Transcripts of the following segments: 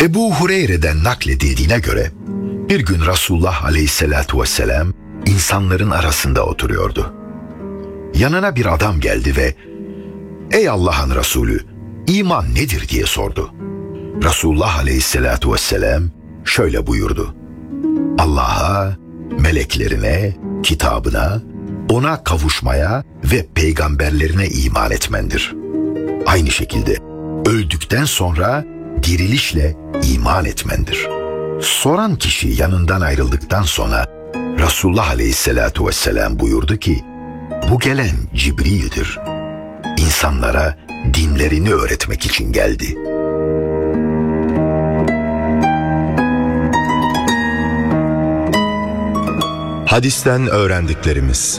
Ebu Hureyre'den nakledildiğine göre bir gün Resulullah Aleyhisselatü Vesselam insanların arasında oturuyordu. Yanına bir adam geldi ve "Ey Allah'ın Resulü, iman nedir?" diye sordu. Resulullah Aleyhisselatü Vesselam şöyle buyurdu: Allah'a, meleklerine, kitabına, ona kavuşmaya ve peygamberlerine iman etmendir. Aynı şekilde öldükten sonra dirilişle iman etmendir. Soran kişi yanından ayrıldıktan sonra Resulullah Aleyhisselatü Vesselam buyurdu ki, bu gelen Cibril'dir. İnsanlara dinlerini öğretmek için geldi. Hadisten öğrendiklerimiz.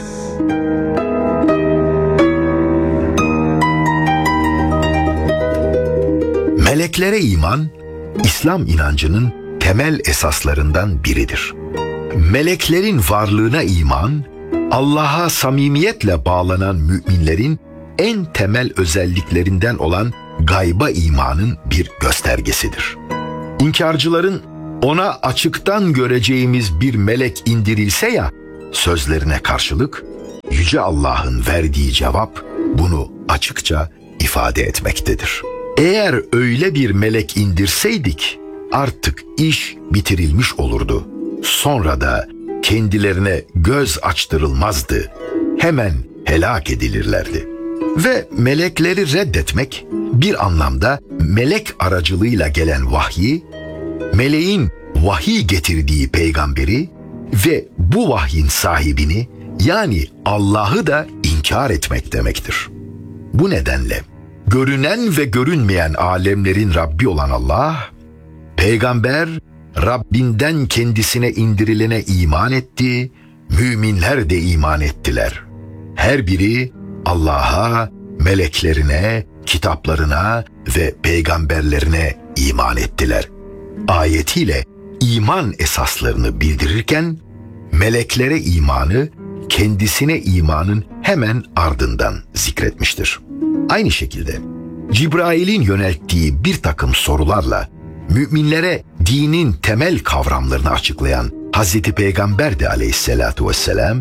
Meleklere iman, İslam inancının temel esaslarından biridir. Meleklerin varlığına iman, Allah'a samimiyetle bağlanan müminlerin en temel özelliklerinden olan gayba imanın bir göstergesidir. İnkarcıların ona açıktan göreceğimiz bir melek indirilse ya sözlerine karşılık, Yüce Allah'ın verdiği cevap bunu açıkça ifade etmektedir. Eğer öyle bir melek indirseydik artık iş bitirilmiş olurdu. Sonra da kendilerine göz açtırılmazdı. Hemen helak edilirlerdi. Ve melekleri reddetmek bir anlamda melek aracılığıyla gelen vahyi, meleğin vahiy getirdiği peygamberi ve bu vahyin sahibini yani Allah'ı da inkar etmek demektir. Bu nedenle görünen ve görünmeyen alemlerin Rabbi olan Allah, peygamber Rabbinden kendisine indirilene iman etti, müminler de iman ettiler. Her biri Allah'a, meleklerine, kitaplarına ve peygamberlerine iman ettiler. Ayetiyle iman esaslarını bildirirken, meleklere imanı, kendisine imanın hemen ardından zikretmiştir. Aynı şekilde Cibrail'in yönelttiği bir takım sorularla müminlere dinin temel kavramlarını açıklayan Hazreti Peygamber de Aleyhisselatü Vesselam,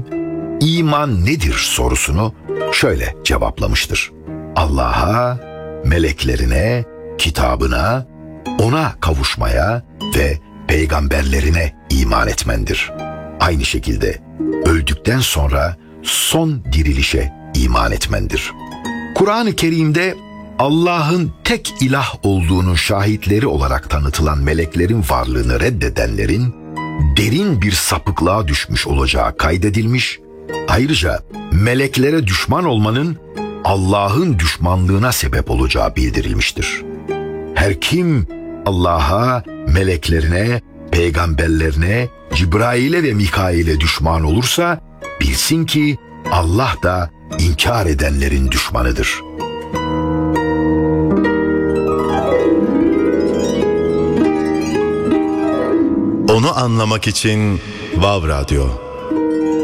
iman nedir sorusunu şöyle cevaplamıştır: Allah'a, meleklerine, kitabına, ona kavuşmaya ve peygamberlerine iman etmendir. Aynı şekilde öldükten sonra son dirilişe iman etmendir. Kur'an-ı Kerim'de Allah'ın tek ilah olduğunun şahitleri olarak tanıtılan meleklerin varlığını reddedenlerin derin bir sapıklığa düşmüş olacağı kaydedilmiş, ayrıca meleklere düşman olmanın Allah'ın düşmanlığına sebep olacağı bildirilmiştir. Her kim Allah'a, meleklerine, peygamberlerine, Cibrail'e ve Mikail'e düşman olursa bilsin ki Allah da inkar edenlerin düşmanıdır. Onu anlamak için Vav Radyo.